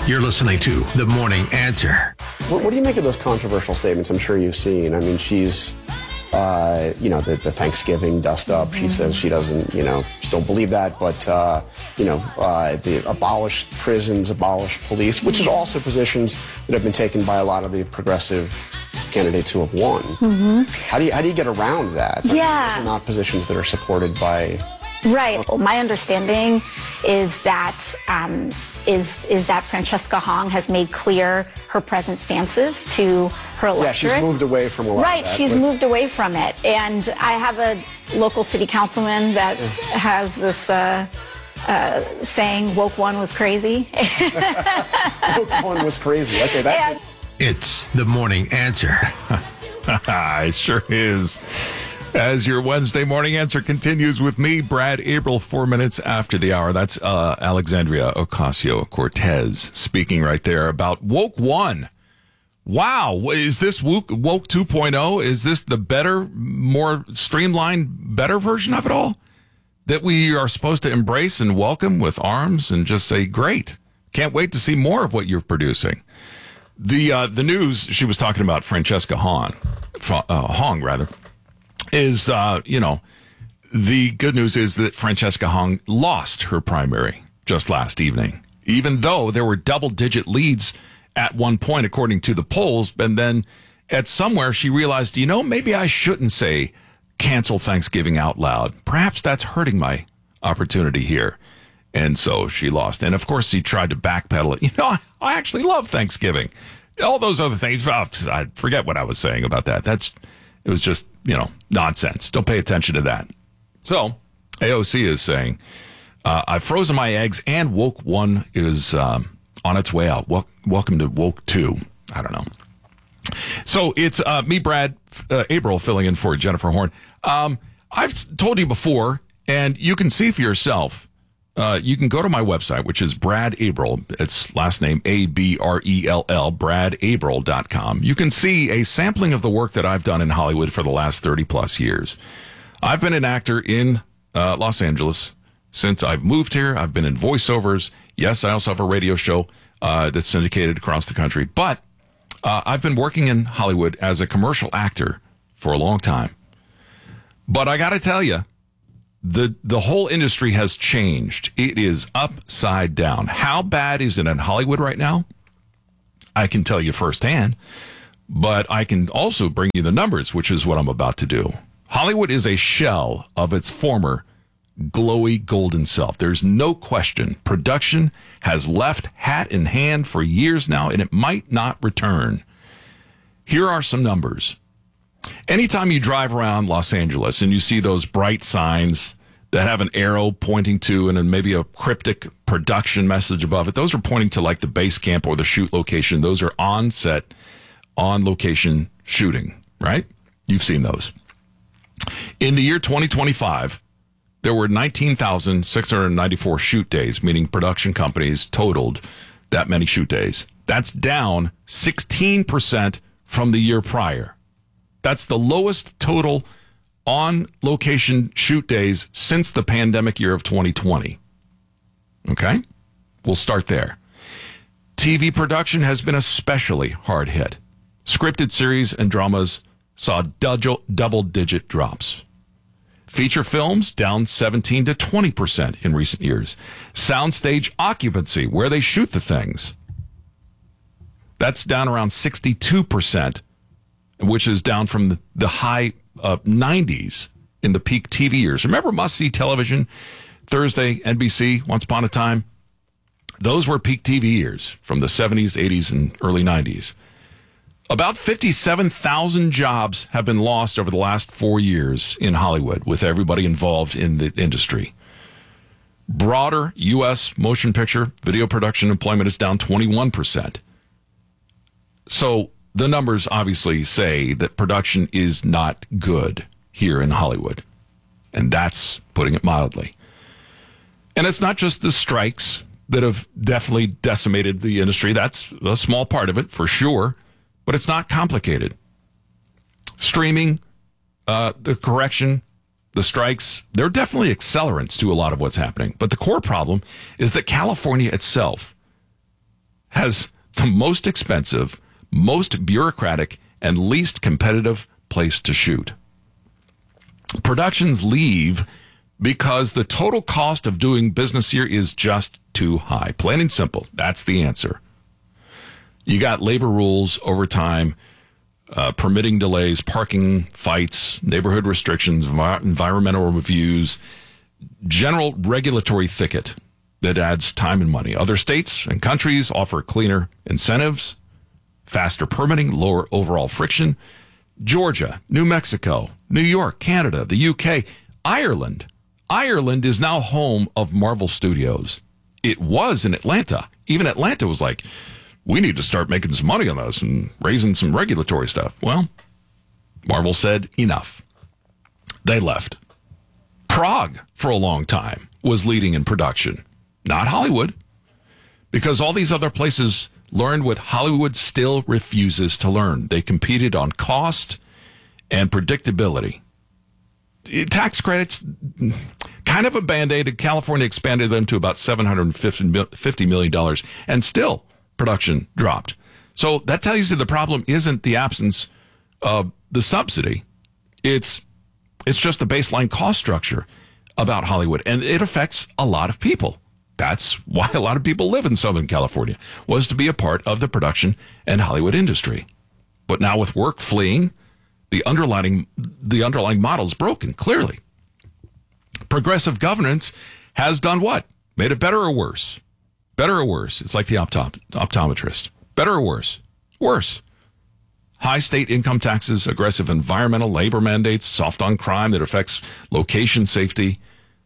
You're listening to The Morning Answer. What do you make of those controversial statements I'm sure you've seen? I mean, she's, the Thanksgiving dust up. She says she doesn't, still believe that, but, the abolish prisons, abolish police, which is also positions that have been taken by a lot of the progressive candidates who have won. Mm-hmm. How do you get around that? Yeah. Those are not positions that are supported by... Right. My understanding is that that Francesca Hong has made clear her present stances to her electorate. Yeah, she's moved away from a lot right, of that. She's moved away from it. And I have a local city councilman that has this saying, woke one was crazy. Woke one was crazy. Okay, that's it. It's The Morning Answer. It sure is. As your Wednesday morning answer continues with me, Brad Abril, 4 minutes after the hour. That's Alexandria Ocasio-Cortez speaking right there about Woke One. Wow. Is this Woke 2.0? Is this the better, more streamlined, better version of it all that we are supposed to embrace and welcome with arms and just say, great. Can't wait to see more of what you're producing. The news she was talking about, Francesca Hong, is, the good news is that Francesca Hong lost her primary just last evening, even though there were double-digit leads at one point, according to the polls. And then at somewhere she realized, maybe I shouldn't say cancel Thanksgiving out loud. Perhaps that's hurting my opportunity here. And so she lost. And, of course, he tried to backpedal it. I actually love Thanksgiving. All those other things. I forget what I was saying about that. It was just, nonsense. Don't pay attention to that. So AOC is saying, I've frozen my eggs and Woke 1 is on its way out. Welcome to Woke 2. I don't know. So it's me, Brad Abril, filling in for Jennifer Horn. I've told you before, and you can see for yourself. You can go to my website, which is Brad Abril. It's last name Abrell, bradabril.com. You can see a sampling of the work that I've done in Hollywood for the last 30 plus years. I've been an actor in Los Angeles since I've moved here. I've been in voiceovers. Yes, I also have a radio show that's syndicated across the country. But I've been working in Hollywood as a commercial actor for a long time. But I got to tell you, the whole industry has changed. It is upside down. How bad is it in Hollywood right now? I can tell you firsthand, but I can also bring you the numbers, which is what I'm about to do. Hollywood is a shell of its former glowy golden self. There's no question. Production has left hat in hand for years now, and it might not return. Here are some numbers. Anytime you drive around Los Angeles and you see those bright signs that have an arrow pointing to and then maybe a cryptic production message above it, those are pointing to like the base camp or the shoot location. Those are on set, on location shooting, right? You've seen those. In the year 2025, there were 19,694 shoot days, meaning production companies totaled that many shoot days. That's down 16% from the year prior. That's the lowest total on-location shoot days since the pandemic year of 2020. Okay? We'll start there. TV production has been especially hard hit. Scripted series and dramas saw double-digit drops. Feature films down 17 to 20% in recent years. Soundstage occupancy, where they shoot the things, that's down around 62%. Which is down from the high 90s in the peak TV years. Remember must-see television, Thursday, NBC, Once Upon a Time? Those were peak TV years from the 70s, 80s, and early 90s. About 57,000 jobs have been lost over the last 4 years in Hollywood with everybody involved in the industry. Broader U.S. motion picture video production employment is down 21%. So the numbers obviously say that production is not good here in Hollywood. And that's putting it mildly. And it's not just the strikes that have definitely decimated the industry. That's a small part of it, for sure. But it's not complicated. Streaming, the correction, the strikes, they're definitely accelerants to a lot of what's happening. But the core problem is that California itself has the most expensive, most bureaucratic, and least competitive place to shoot. Productions leave because the total cost of doing business here is just too high. Plain and simple. That's the answer. You got labor rules, overtime, permitting delays, parking fights, neighborhood restrictions, environmental reviews, general regulatory thicket that adds time and money. Other states and countries offer cleaner incentives, faster permitting, lower overall friction. Georgia, New Mexico, New York, Canada, the UK, Ireland. Ireland is now home of Marvel Studios. It was in Atlanta. Even Atlanta was like, we need to start making some money on this and raising some regulatory stuff. Well, Marvel said enough. They left. Prague, for a long time, was leading in production. Not Hollywood. Because all these other places learned what Hollywood still refuses to learn. They competed on cost and predictability. Tax credits, kind of a Band-Aid. California expanded them to about $750 million, and still production dropped. So that tells you the problem isn't the absence of the subsidy. It's just the baseline cost structure about Hollywood, and it affects a lot of people. That's why a lot of people live in Southern California, was to be a part of the production and Hollywood industry. But now with work fleeing, the underlying model is broken, clearly. Progressive governance has done what? Made it better or worse? Better or worse? It's like the optometrist. Better or worse? Worse. High state income taxes, aggressive environmental labor mandates, soft on crime that affects location safety,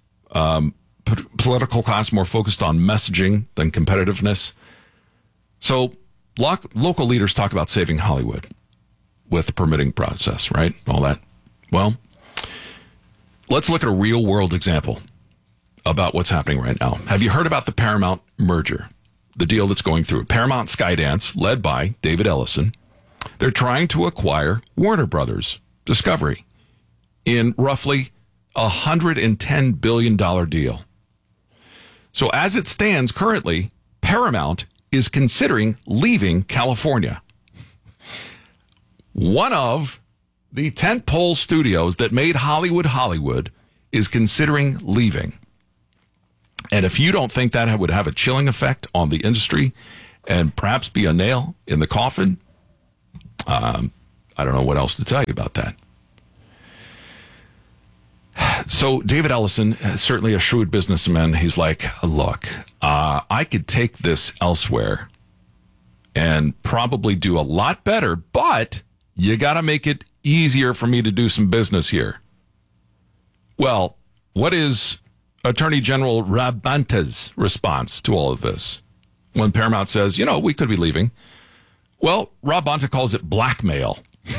political class more focused on messaging than competitiveness. So local leaders talk about saving Hollywood with the permitting process, right? All that. Well, let's look at a real world example about what's happening right now. Have you heard about the Paramount merger? The deal that's going through. Paramount Skydance, led by David Ellison. They're trying to acquire Warner Brothers Discovery in roughly $110 billion deal. So as it stands currently, Paramount is considering leaving California. One of the tentpole studios that made Hollywood is considering leaving. And if you don't think that would have a chilling effect on the industry and perhaps be a nail in the coffin, I don't know what else to tell you about that. So David Ellison, certainly a shrewd businessman, he's like, look, I could take this elsewhere and probably do a lot better, but you got to make it easier for me to do some business here. Well, what is Attorney General Rob Bonta's response to all of this? When Paramount says, we could be leaving. Well, Rob Bonta calls it blackmail.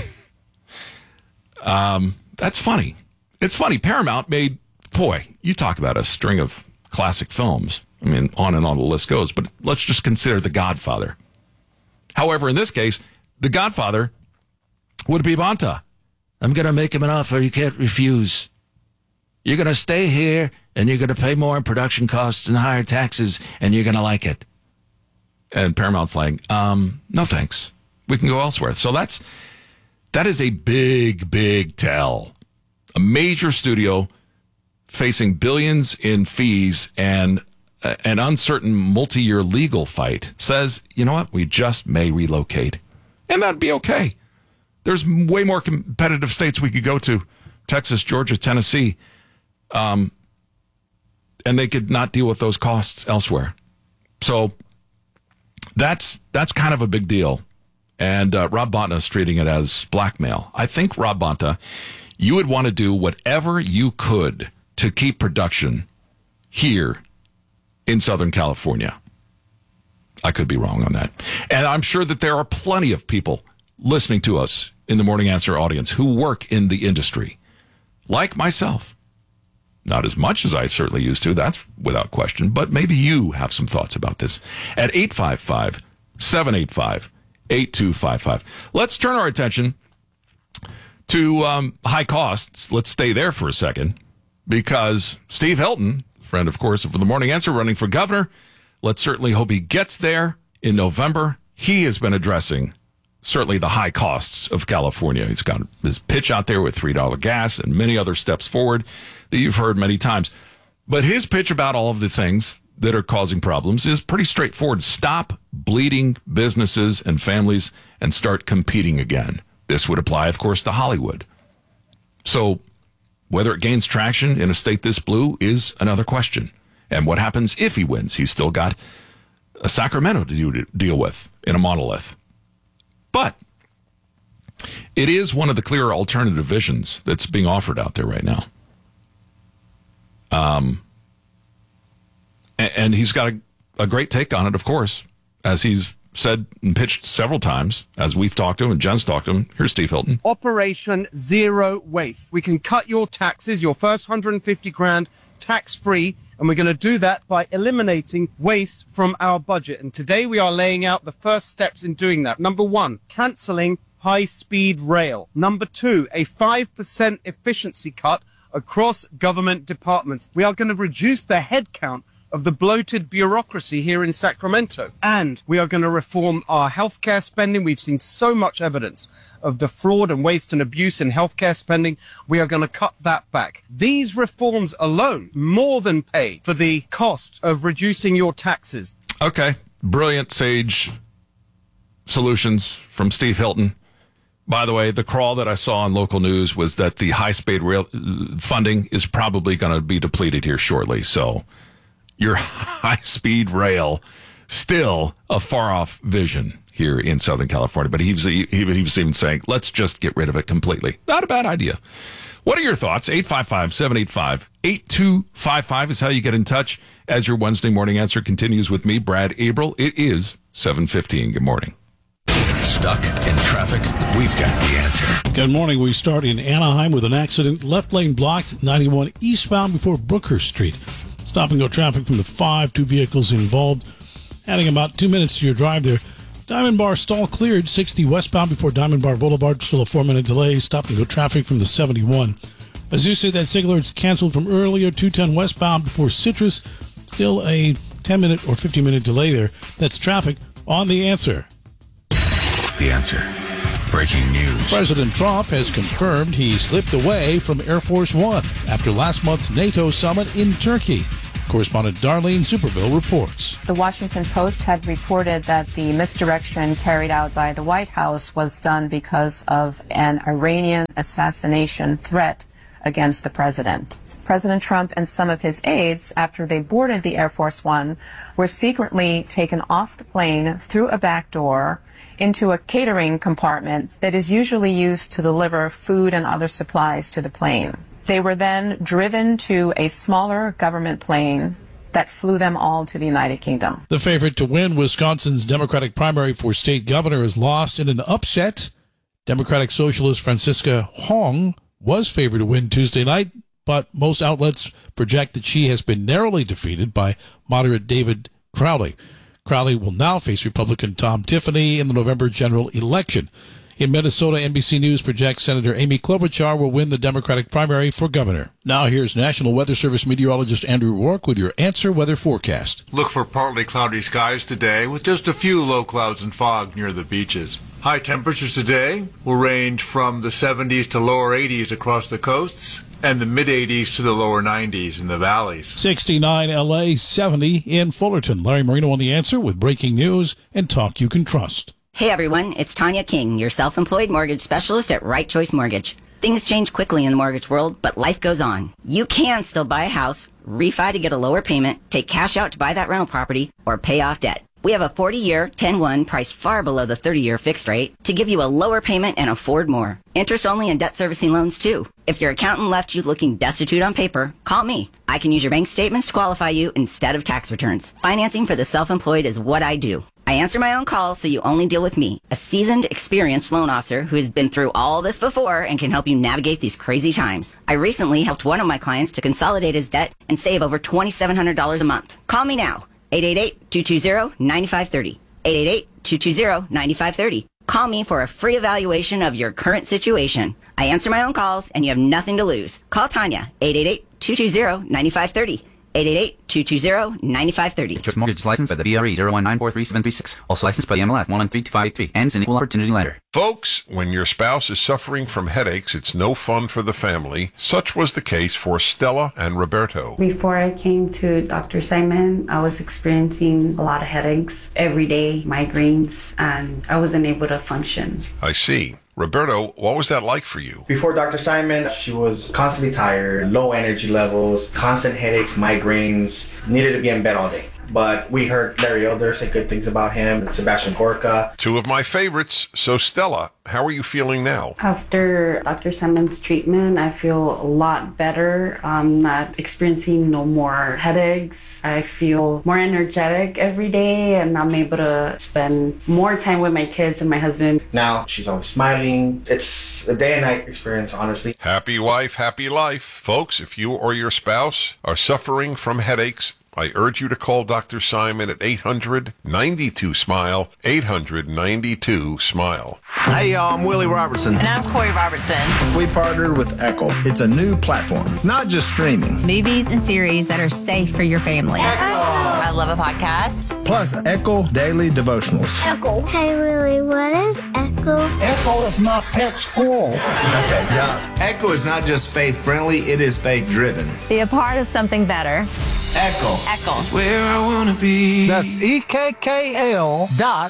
That's funny. It's funny. Paramount made, you talk about a string of classic films. I mean, on and on the list goes, but let's just consider The Godfather. However, in this case, The Godfather would be Bonta. I'm going to make him an offer you can't refuse. You're going to stay here, and you're going to pay more in production costs and higher taxes, and you're going to like it. And Paramount's like, no thanks. We can go elsewhere. So that is a big, big tell. A major studio facing billions in fees and an uncertain multi-year legal fight says, you know what, we just may relocate. And that'd be okay. There's way more competitive states we could go to. Texas, Georgia, Tennessee. And they could not deal with those costs elsewhere. So that's kind of a big deal. And Rob Bonta is treating it as blackmail. I think, Rob Bonta, you would want to do whatever you could to keep production here in Southern California. I could be wrong on that. And I'm sure that there are plenty of people listening to us in the Morning Answer audience who work in the industry, like myself. Not as much as I certainly used to, that's without question, but maybe you have some thoughts about this at 855-785-8255. Let's turn our attention to high costs. Let's stay there for a second, because Steve Hilton, friend, of course, of the Morning Answer, running for governor. Let's certainly hope he gets there. in November, he has been addressing certainly the high costs of California. He's got his pitch out there with $3 gas and many other steps forward that you've heard many times. But his pitch about all of the things that are causing problems is pretty straightforward. Stop bleeding businesses and families and start competing again. This would apply, of course, to Hollywood. So whether it gains traction in a state this blue is another question. And what happens if he wins? He's still got a Sacramento to deal with in a monolith. But it is one of the clear alternative visions that's being offered out there right now. And he's got a great take on it, of course, as he's said and pitched several times, as we've talked to him and Jen's talked to him. Here's Steve Hilton. Operation Zero Waste. We can cut your taxes, your first 150 grand tax-free, and we're going to do that by eliminating waste from our budget. And today we are laying out the first steps in doing that. Number one, cancelling high-speed rail. Number two, a 5% efficiency cut across government departments. We are going to reduce the headcount of the bloated bureaucracy here in Sacramento. And we are going to reform our healthcare spending. We've seen so much evidence of the fraud and waste and abuse in healthcare spending. We are going to cut that back. These reforms alone more than pay for the cost of reducing your taxes. Okay. Brilliant, sage solutions from Steve Hilton. By the way, the crawl that I saw on local news was that the high-speed rail funding is probably going to be depleted here shortly. So your high-speed rail, still a far-off vision here in Southern California. But he was even saying, let's just get rid of it completely. Not a bad idea. What are your thoughts? 855-785-8255 is how you get in touch as your Wednesday morning answer continues with me, Brad Abril. It is 7:15. Good morning. Stuck in traffic? We've got the answer. Good morning. We start in Anaheim with an accident. Left lane blocked, 91 eastbound before Brookhurst Street. Stop and go traffic from the 5, 2 vehicles involved. Adding about 2 minutes to your drive there. Diamond Bar stall cleared, 60 westbound before Diamond Bar Boulevard. Still a 4-minute delay. Stop and go traffic from the 71. Azusa, that signal is canceled from earlier, 210 westbound before Citrus. Still a 10-minute or 15-minute delay there. That's traffic on The Answer. The Answer. Breaking news. President Trump has confirmed he slipped away from Air Force One after last month's NATO summit in Turkey. Correspondent Darlene Superville reports. The Washington Post had reported that the misdirection carried out by the White House was done because of an Iranian assassination threat against the president. President Trump and some of his aides, after they boarded the Air Force One, were secretly taken off the plane through a back door into a catering compartment that is usually used to deliver food and other supplies to the plane. They were then driven to a smaller government plane that flew them all to the United Kingdom. The favorite to win Wisconsin's Democratic primary for state governor is lost in an upset. Democratic Socialist Francisca Hong was favored to win Tuesday night, but most outlets project that she has been narrowly defeated by moderate David Crowley. Crowley will now face Republican Tom Tiffany in the November general election. In Minnesota, NBC News projects Senator Amy Klobuchar will win the Democratic primary for governor. Now here's National Weather Service meteorologist Andrew Rourke with your Answer Weather forecast. Look for partly cloudy skies today with just a few low clouds and fog near the beaches. High temperatures today will range from the 70s to lower 80s across the coasts and the mid-80s to the lower 90s in the valleys. 69 L.A., 70 in Fullerton. Larry Marino on The Answer with breaking news and talk you can trust. Hey everyone, it's Tanya King, your self-employed mortgage specialist at Right Choice Mortgage. Things change quickly in the mortgage world, but life goes on. You can still buy a house, refi to get a lower payment, take cash out to buy that rental property, or pay off debt. We have a 40-year, 10-1 priced far below the 30-year fixed rate to give you a lower payment and afford more. Interest-only and debt servicing loans, too. If your accountant left you looking destitute on paper, call me. I can use your bank statements to qualify you instead of tax returns. Financing for the self-employed is what I do. I answer my own calls, so you only deal with me, a seasoned, experienced loan officer who has been through all this before and can help you navigate these crazy times. I recently helped one of my clients to consolidate his debt and save over $2,700 a month. Call me now. 888-220-9530. 888-220-9530. Call me for a free evaluation of your current situation. I answer my own calls, and you have nothing to lose. Call Tanya, 888-220-9530. 888-220-9530. Choice Mortgage is licensed by the BRE 019433736. Also licensed by the MLS 1132583 and is an equal opportunity lender. Folks, when your spouse is suffering from headaches, it's no fun for the family. Such was the case for Stella and Roberto. Before I came to Dr. Simon, I was experiencing a lot of headaches every day, migraines, and I wasn't able to function. I see. Roberto, what was that like for you? Before Dr. Simon, she was constantly tired, low energy levels, constant headaches, migraines, needed to be in bed all day. But we heard Larry Elder say good things about him, and Sebastian Gorka. Two of my favorites. So Stella, how are you feeling now? After Dr. Simon's treatment, I feel a lot better. I'm not experiencing no more headaches. I feel more energetic every day, and I'm able to spend more time with my kids and my husband. Now she's always smiling. It's a day and night experience, honestly. Happy wife, happy life. Folks, if you or your spouse are suffering from headaches, I urge you to call Dr. Simon at 800-92-SMILE, 800-92-SMILE. Hey, y'all, I'm Willie Robertson. And I'm Corey Robertson. We partnered with Echo. It's a new platform, not just streaming. Movies and series that are safe for your family. Echo. I love a podcast. Plus, Echo Daily Devotionals. Echo. Hey, Willie, what is Echo? Echo is my pet squirrel. Okay, now, Echo is not just faith-friendly, it is faith-driven. Be a part of something better. Echo. Echo. It's where I want to be. That's EKKL.com.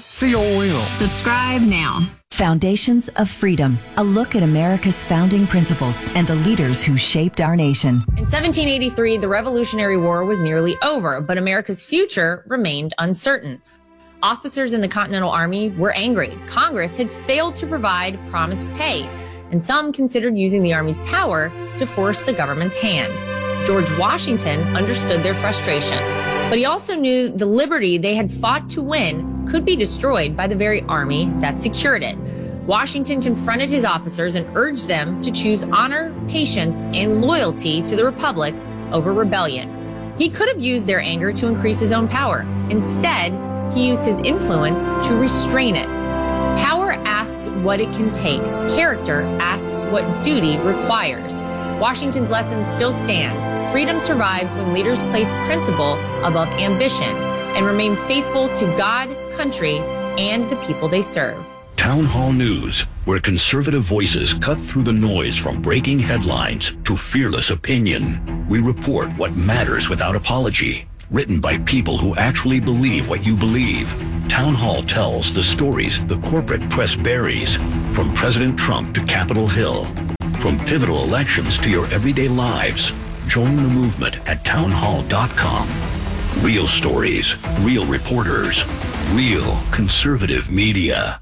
Subscribe now. Foundations of Freedom, a look at America's founding principles and the leaders who shaped our nation. In 1783, the Revolutionary War was nearly over, but America's future remained uncertain. Officers in the Continental Army were angry. Congress had failed to provide promised pay, and some considered using the Army's power to force the government's hand. George Washington understood their frustration, but he also knew the liberty they had fought to win could be destroyed by the very army that secured it. Washington confronted his officers and urged them to choose honor, patience, and loyalty to the Republic over rebellion. He could have used their anger to increase his own power. Instead, he used his influence to restrain it. Power asks what it can take. Character asks what duty requires. Washington's lesson still stands. Freedom survives when leaders place principle above ambition and remain faithful to God, country, and the people they serve. Town Hall News, where conservative voices cut through the noise from breaking headlines to fearless opinion. We report what matters without apology. Written by people who actually believe what you believe. Town Hall tells the stories the corporate press buries, from President Trump to Capitol Hill. From pivotal elections to your everyday lives, join the movement at townhall.com. Real stories, real reporters, real conservative media.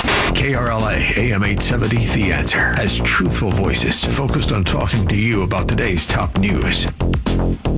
KRLA AM 870, The Answer, has truthful voices focused on talking to you about today's top news.